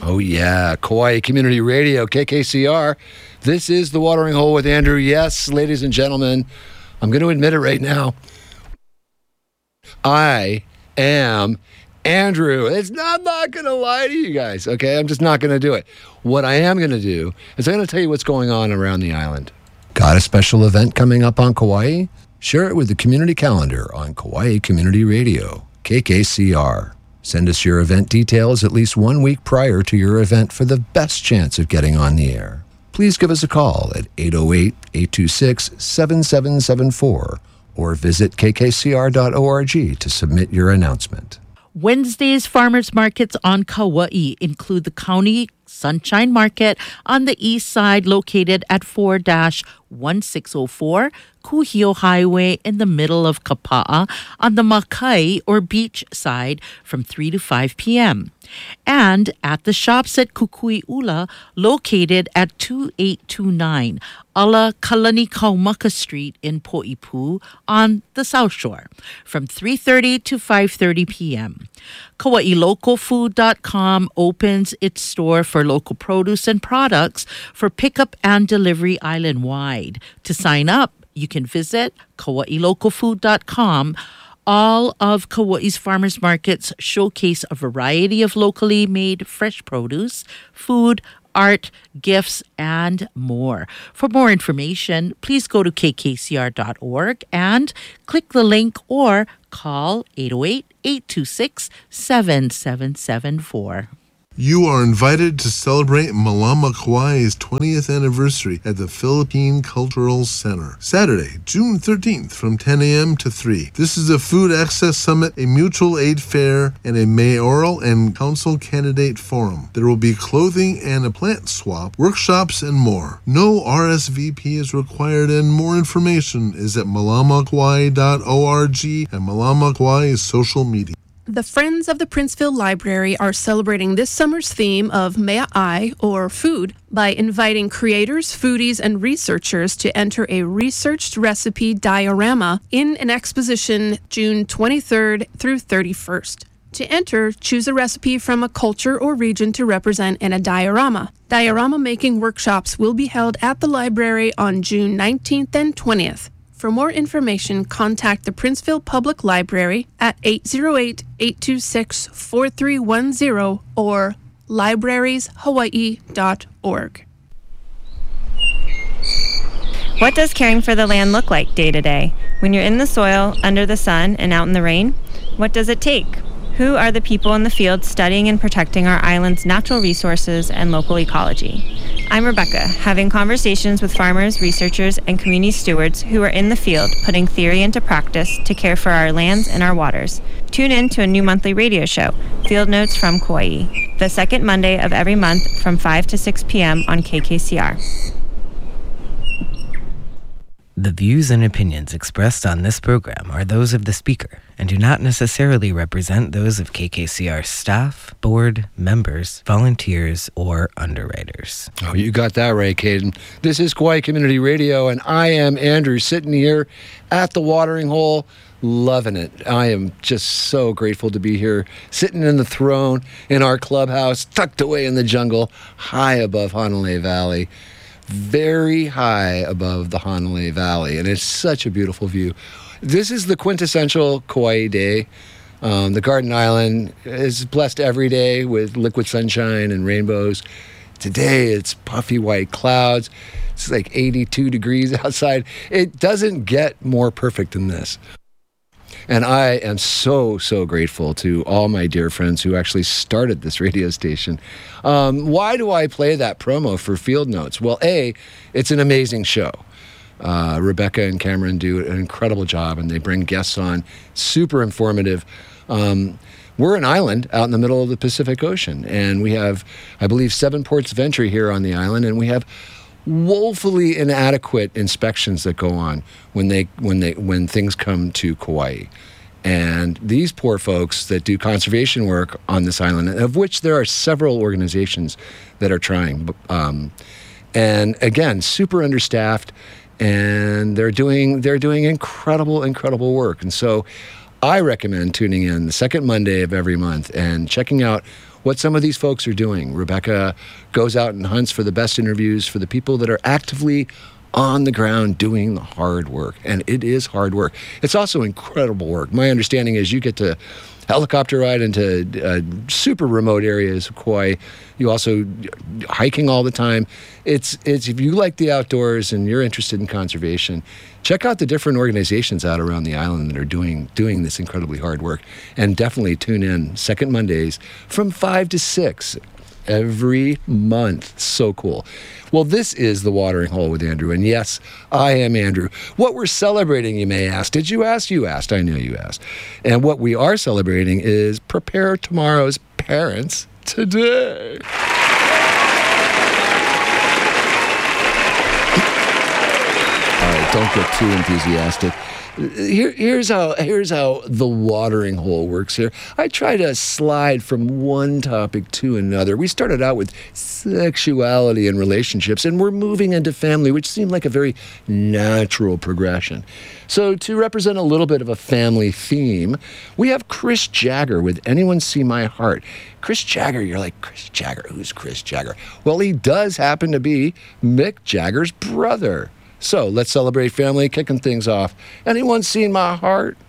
Oh, yeah. Kauai Community Radio, KKCR. This is The Watering Hole with Andrew. Yes, ladies and gentlemen, I'm going to admit it right now. I am Andrew. I'm not going to lie to you guys, okay? I'm just not going to do it. What I am going to do is I'm going to tell you what's going on around the island. Got a special event coming up on Kauai? Share it with the community calendar on Kauai Community Radio, KKCR. Send us your event details at least 1 week prior to your event for the best chance of getting on the air. Please give us a call at 808-826-7774 or visit kkcr.org to submit your announcement. Wednesday's farmers markets on Kauai include the County Sunshine Market on the east side located at 4-1604 Kuhio Highway in the middle of Kapa'a on the Makai or beach side from 3 to 5 p.m. And at the shops at Kukui'ula located at 2829 Ala Kalani-Kaumaka Street in Poipu on the South Shore from 3:30 to 5:30 p.m. KauaiLocalFood.com opens its store for local produce and products for pickup and delivery island-wide. To sign up, you can visit KauaiLocalFood.com. All of Kauai's farmers markets showcase a variety of locally made fresh produce, food, art, gifts, and more. For more information, please go to kkcr.org and click the link or call 808-826-7774. You are invited to celebrate Malama Kauai's 20th anniversary at the Philippine Cultural Center, Saturday, June 13th from 10 a.m. to 3. This is a food access summit, a mutual aid fair, and a mayoral and council candidate forum. There will be clothing and a plant swap, workshops, and more. No RSVP is required, and more information is at malamakauai.org and Malama Kauai's social media. The Friends of the Princeville Library are celebrating this summer's theme of Mea'ai, or food, by inviting creators, foodies, and researchers to enter a researched recipe diorama in an exposition June 23rd through 31st. To enter, choose a recipe from a culture or region to represent in a diorama. Diorama making workshops will be held at the library on June 19th and 20th. For more information, contact the Princeville Public Library at 808-826-4310 or librarieshawaii.org. What does caring for the land look like day to day? When you're in the soil, under the sun, and out in the rain? What does it take? Who are the people in the field studying and protecting our island's natural resources and local ecology? I'm Rebecca, having conversations with farmers, researchers, and community stewards who are in the field putting theory into practice to care for our lands and our waters. Tune in to a new monthly radio show, Field Notes from Kauai, the second Monday of every month from 5 to 6 p.m. on KKCR. The views and opinions expressed on this program are those of the speaker and do not necessarily represent those of KKCR staff, board, members, volunteers, or underwriters. Oh, you got that right, Caden. This is Kauai Community Radio, and I am Andrew, sitting here at the watering hole, loving it. I am just so grateful to be here, sitting in the throne in our clubhouse, tucked away in the jungle, high above Hanalei Valley. Very high above the Hanalei Valley, and it's such a beautiful view. This is the quintessential Kauai day. The Garden Island is blessed every day with liquid sunshine and rainbows. Today, it's puffy white clouds. It's like 82 degrees outside. It doesn't get more perfect than this. And I am so, so grateful to all my dear friends who actually started this radio station. Why do I play that promo for Field Notes? Well, A, it's an amazing show. Rebecca and Cameron do an incredible job, and they bring guests on, super informative. We're an island out in the middle of the Pacific Ocean, and we have, I believe, 7 ports of entry here on the island, and we have woefully inadequate inspections that go on when things come to Kauai. And these poor folks that do conservation work on this island, of which there are several organizations that are trying, and again, super understaffed, and they're doing incredible work. And so I recommend tuning in the second Monday of every month and checking out what some of these folks are doing. Rebecca goes out and hunts for the best interviews for the people that are actively on the ground doing the hard work. And it is hard work. It's also incredible work. My understanding is you get to helicopter ride into super remote areas of Kauai. You also hiking all the time. It's if you like the outdoors and you're interested in conservation, check out the different organizations out around the island that are doing this incredibly hard work. And definitely tune in second Mondays from 5 to 6 every month. So cool. Well, this is The Watering Hole with Andrew. And yes, I am Andrew. What we're celebrating, you may ask. Did you ask? You asked. I know you asked. And what we are celebrating is Prepare Tomorrow's Parents Today. All right, don't get too enthusiastic. Here's how the watering hole works here. I try to slide from one topic to another. We started out with sexuality and relationships, and we're moving into family, which seemed like a very natural progression. So to represent a little bit of a family theme, we have Chris Jagger with Anyone See My Heart. Chris Jagger, you're like, Chris Jagger, who's Chris Jagger? Well, he does happen to be Mick Jagger's brother. So let's celebrate family, kicking things off. Anyone seen my heart?